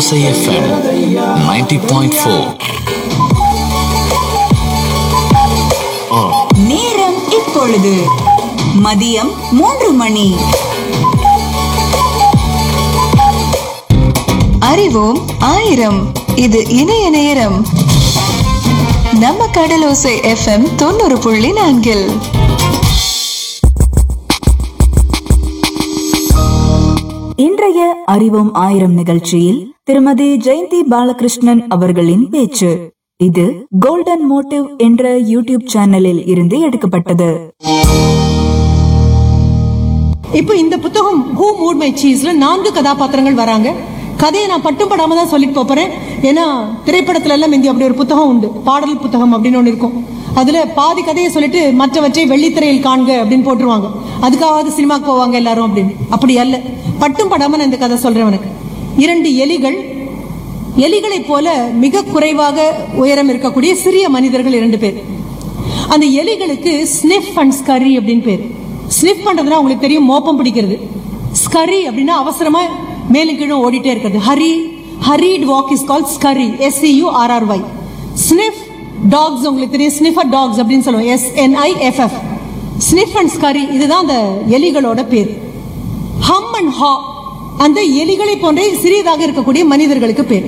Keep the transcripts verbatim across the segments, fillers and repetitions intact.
Osai F M ninety point four. நேரம் இப்பொழுது மதியம் மூன்று மணி. அறிவோம் ஆயிரம். இது இணைய நேரம். நம்ம கடலோசை எஃப் எம் தொண்ணூறு புள்ளி நான்கில். இன்றைய அறிவோம் ஆயிரம் நிகழ்ச்சியில் திருமதி ஜெயந்தி பாலகிருஷ்ணன் அவர்களின் பேச்சு. இது கோல்டன் மோட்டிவ் என்ற யூடியூப் சேனலில் இருந்து எடுக்கப்பட்டது. இப்போ இந்த புத்தகம் ஹூ மூட் மை சீஸ்ல நான்கு கதாபாத்திரங்கள் வராங்க. கதையை நான் பட்டும் படாம தான் சொல்லிட்டு போறேன். ஏன்னா திரைப்படத்துல எல்லாம் இந்திய அப்படி ஒரு புத்தகம் உண்டு, பாடல் புத்தகம் அப்படின்னு ஒன்று இருக்கும். அதுல பாதி கதையை சொல்லிட்டு மற்றவற்றை வெள்ளித்திரையில் காண்க அப்படின்னு போட்டுருவாங்க. அதுக்காவது சினிமாக்கு போவாங்க எல்லாரும் அப்படின்னு. அப்படி அல்ல, பட்டும் படாம நான் இந்த கதை சொல்றேன். உனக்கு இரண்டு எலிகள், எலிகளை போல மிக குறைவாக உயரம் இருக்கக்கூடிய சிறிய மனிதர்கள் இரண்டு பேர். அந்த எலிகளுக்கு ஸ்னிஃப் அண்ட் ஸ்கரி அப்படின்னு பேர். ஸ்னிஃப் பண்றதுன்னா உங்களுக்கு தெரியும், மோப்பம் பிடிக்கிறது. ஸ்கரி அப்படின்னா அவசரமா மேலும் கீழும் ஓடிட்டே இருக்கிறது. Hari hurried walk is called ஸ்கரி, S C you are R Y. Sniff tax உங்களுக்கு தெரியும், ஸ்னிஃபர் டாக்ஸ் அப்படின்னு சொல்லுவோம், S N I F F. Sniff and ஸ்கரி இதுதான் அந்த எலிகளோட பேர். ஹம் அண்ட் ஹா அந்த எலிகளை போன்ற சிறியதாக இருக்கக்கூடிய மனிதர்களுக்கு பேர்.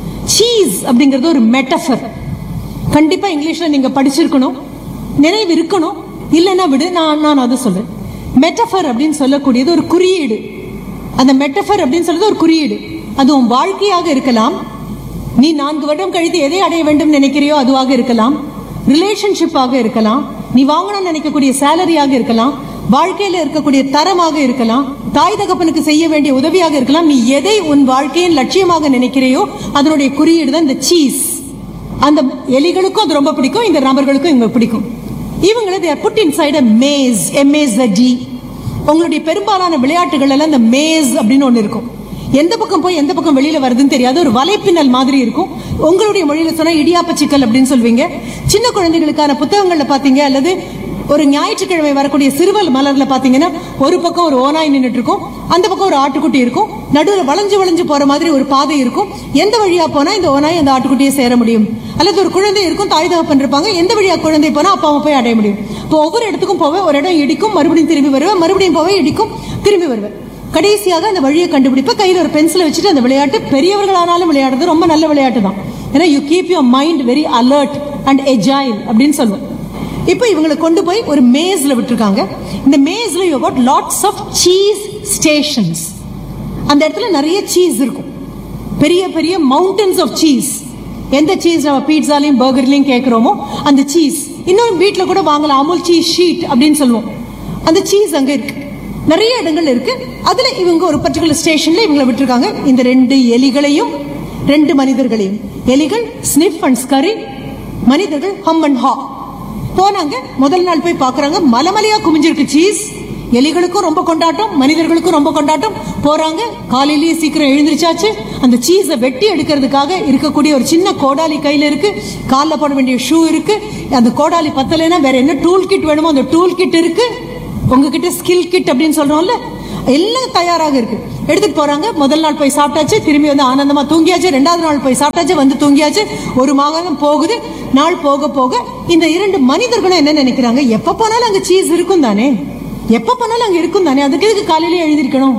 சீஸ் அப்படிங்கிறது ஒரு மெட்டஃபர். கண்டிப்பா இங்கிலீஷ்ல நீங்க படிச்சிருக்கணும், நினைவு இருக்கணும். இல்லைன்னா விடு, நான் நான் அதை சொல்றேன். மெட்டஃபர் அப்படின்னு சொல்லக்கூடியது ஒரு குறியீடு. அந்த மெட்டஃபர் அப்படின்னு சொல்றது ஒரு குறியீடு. அது உன் வாழ்க்கையாக இருக்கலாம், நீ நான்கு வருடம் கழித்து எதை அடைய வேண்டும் நினைக்கிறியோ அதுவாக இருக்கலாம், ரிலேஷன்ஷிப்பாக இருக்கலாம், நீ வாங்கணும்னு நினைக்கக்கூடிய சேலரியாக இருக்கலாம், வாழ்க்கையில இருக்கக்கூடிய தரமாக இருக்கலாம், தாய் தகப்பனுக்கு செய்ய வேண்டிய உதவியாக இருக்கலாம். நீ எதை உன் வாழ்க்கையின் லட்சியமாக நினைக்கிறையோ அதனுடைய குறியீடு தான் இந்த சீஸ். அந்த எலிகளுக்கும் அது ரொம்ப பிடிக்கும், இந்த நபர்களுக்கும் இவங்க பிடிக்கும். இவங்களை they are put inside a maze, M A Z E. உங்களுடைய பெரும்பாலான விளையாட்டுகள் எல்லாம் இந்த மேஸ் அப்படின்னு ஒண்ணு இருக்கும். எந்த பக்கம் போய் எந்த பக்கம் வெளியில வருதுன்னு தெரியாது, ஒரு வலைப்பின்னல் மாதிரி இருக்கும். உங்களுடைய மொழியில சொன்னா இடியாப்ப சிக்கல் அப்படின்னு சொல்வீங்க. சின்ன குழந்தைகளுக்கான புத்தகங்கள்ல பாத்தீங்க, அல்லது ஒரு ஞாயிற்றுக்கிழமை வரக்கூடிய சிறுவல் மலர்ல பாத்தீங்கன்னா ஒரு பக்கம் ஒரு ஓனாய் நின்றுட்டு இருக்கும், அந்த பக்கம் ஒரு ஆட்டுக்குட்டி இருக்கும், நடுவில் வளைஞ்சு வளைஞ்சு போற மாதிரி ஒரு பாதை இருக்கும். எந்த வழியா போனா இந்த ஓனாய் அந்த ஆட்டுக்குட்டியை சேர முடியும், அல்லது ஒரு குழந்தை இருக்கும், தாய் தகப்பன் இருப்பாங்க, எந்த வழியா குழந்தை போனா அப்பா அம்மா போய் அடைய முடியும். இப்போ ஒவ்வொரு இடத்துக்கும் போவேன், ஒரு இடம் இடிக்கும், மறுபடியும் திரும்பி வருவேன், மறுபடியும் போவேன், இடிக்கும், திரும்பி வருவேன். கடைசியாக அந்த வழியை கண்டுபிடிப்ப கையில் ஒரு பென்சிலை வச்சுட்டு அந்த விளையாட்டு பெரியவர்களானாலும் விளையாடுறது ரொம்ப நல்ல விளையாட்டு தான். ஏன்னா you keep your mind very alert and agile அப்படின்னு சொல்லுவோம். இப்போ இவங்களை கொண்டு போய் ஒரு மேஸ்ல விட்டுருக்காங்க. இந்த மேஸ்ல you got lots of cheese stations. அந்த இடத்துல நிறைய சீஸ் இருக்கும், பெரிய பெரிய மவுண்டன்ஸ் ஆஃப் சீஸ். எந்த சீஸ் நம்ம பீட்சாலையும் பர்கர்லையும் கேட்கிறோமோ அந்த சீஸ். இன்னொரு வீட்டில் கூட வாங்கலாம், அமுல் சீஸ் ஷீட் அப்படின்னு சொல்லுவோம். அந்த சீஸ் அங்க இருக்கு, நிறைய இடங்கள் இருக்கு. அதுல இவங்க ஒரு பர்டிகுலர் ஸ்டேஷன்ல இவங்களை விட்டுருக்காங்க. இந்த ரெண்டு எலிகளையும் ரெண்டு மனிதர்களையும். எலிகள் ஸ்னிஃப் அண்ட் ஸ்கரி, மனிதர்கள் ஹம் அண்ட் ஹா. போனாங்க, முதல் நாள் போய் பாக்குறாங்க, மலமலையா குமிஞ்சிருக்கு சீஸ். எலிகளுக்கும் ரொம்ப கொண்டாட்டம், மனிதர்களுக்கும் ரொம்ப கொண்டாட்டம். போறாங்க, காலையிலேயே சீக்கிரம் எழுந்திருச்சாச்சு. அந்த சீஸை வெட்டி எடுக்கிறதுக்காக இருக்கக்கூடிய ஒரு சின்ன கோடாலி கையில இருக்கு, காலில் போட வேண்டிய ஷூ இருக்கு. அந்த கோடாலி பத்தலைன்னா வேற என்ன டூல் கிட் வேணுமோ அந்த டூல் கிட் இருக்கு. உங்ககிட்ட ஸ்கில் கிட் அப்படின்னு சொல்றோம்ல, எல்லாம் தயாராக இருக்கு. எடுத்துட்டு போறாங்க. முதல் நாள் போய் சாப்பிட்டாச்சு, திரும்பி வந்து ஆனந்தமா தூங்கியாச்சு. ரெண்டாவது நாள் போய் சாப்பிட்டாச்சு, வந்து தூங்கியாச்சு. ஒரு மாதம் போகுது. நாள் போக போக இந்த இரண்டு மனிதர்களும் என்ன நினைக்கிறாங்க, எப்ப போனாலும் அங்க சீஸ் இருக்கும் தானே, எப்ப போனாலும் அங்க இருக்கும் தானே, அதுக்கு எதுக்கு காலையிலேயே எழுதிருக்கணும்.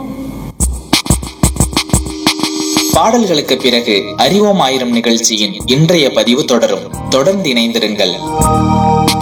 பாடல்களுக்கு பிறகு அறிவோம் ஆயிரம் நிகழ்ச்சியின் இன்றைய பதிவு தொடரும். தொடர்ந்து இணைந்திருங்கள்.